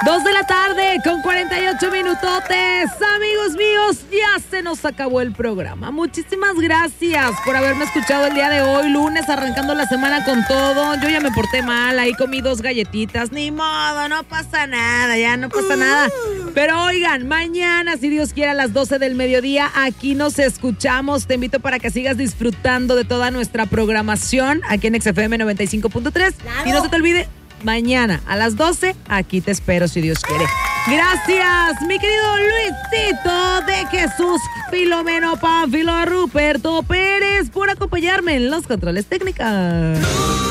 2 de la tarde con 48 minutotes. Amigos míos, ya se nos acabó el programa. Muchísimas gracias por haberme escuchado el día de hoy, lunes, arrancando la semana con todo. Yo ya me porté mal, ahí comí 2 galletitas. Ni modo, no pasa nada, ya no pasa nada. Pero oigan, mañana, si Dios quiere, a las 12 del mediodía, aquí nos escuchamos. Te invito para que sigas disfrutando de toda nuestra programación aquí en XFM 95.3. Claro. Y no se te olvide, mañana a las 12, aquí te espero si Dios quiere. Gracias, mi querido Luisito de Jesús, Filomeno Pánfilo, Ruperto Pérez, por acompañarme en los controles técnicos.